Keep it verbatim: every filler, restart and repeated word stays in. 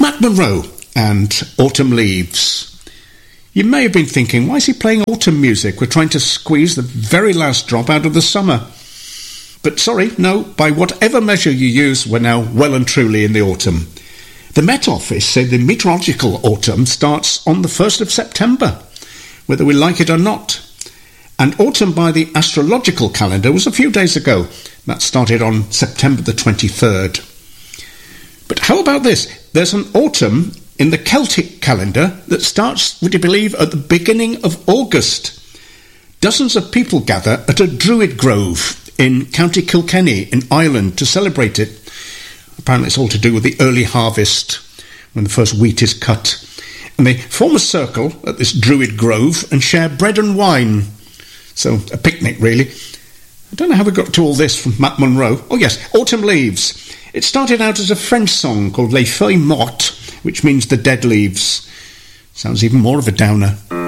Matt Monro and Autumn Leaves. You may have been thinking, why is he playing autumn music? We're trying to squeeze the very last drop out of the summer. But sorry, no, by whatever measure you use, we're now well and truly in the autumn. The Met Office said the meteorological autumn starts on the first of September, whether we like it or not. And autumn by the astrological calendar was a few days ago. That started on September the twenty-third. But how about this? There's an autumn in the Celtic calendar that starts, would you believe, at the beginning of August. Dozens of people gather at a druid grove in County Kilkenny in Ireland to celebrate it. Apparently it's all to do with the early harvest, when the first wheat is cut. And they form a circle at this druid grove and share bread and wine. So, a picnic, really. I don't know how we got to all this from Matt Monro. Oh yes, Autumn Leaves. It started out as a French song called Les Feuilles Mortes, which means the dead leaves. Sounds even more of a downer.